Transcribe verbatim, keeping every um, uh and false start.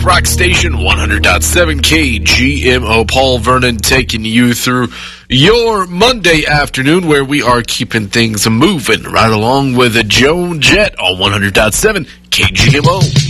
rock station, one hundred point seven K G M O. Paul Vernon taking you through your Monday afternoon, where we are keeping things moving right along with Joan Jett on one hundred point seven K G M O.